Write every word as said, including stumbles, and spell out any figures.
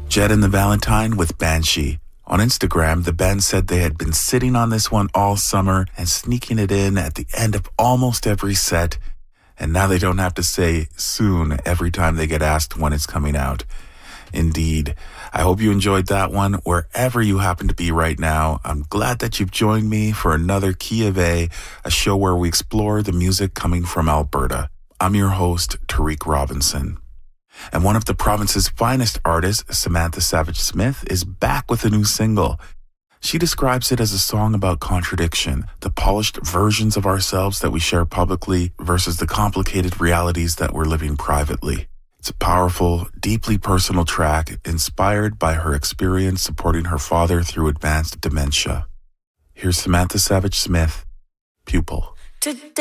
Jed and the Valentine with Banshee. On Instagram, the band said they had been sitting on this one all summer and sneaking it in at the end of almost every set, and now they don't have to say soon every time they get asked when it's coming out. Indeed. I hope you enjoyed that one wherever you happen to be right now. I'm glad that you've joined me for another Key of A, a show where we explore the music coming from Alberta. I'm your host, Tariq Robinson. And one of the province's finest artists, Samantha Savage Smith, is back with a new single. She describes it as a song about contradiction, the polished versions of ourselves that we share publicly versus the complicated realities that we're living privately. It's a powerful, deeply personal track inspired by her experience supporting her father through advanced dementia. Here's Samantha Savage Smith, Pupil. Today